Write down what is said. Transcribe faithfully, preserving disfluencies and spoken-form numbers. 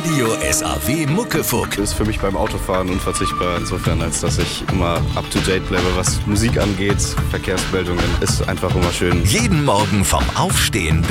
Radio S A W Muckefuck. Ist für mich beim Autofahren unverzichtbar, insofern, als dass ich immer up-to-date bleibe, was Musik angeht. Verkehrsmeldungen ist einfach immer schön. Jeden Morgen vom Aufstehen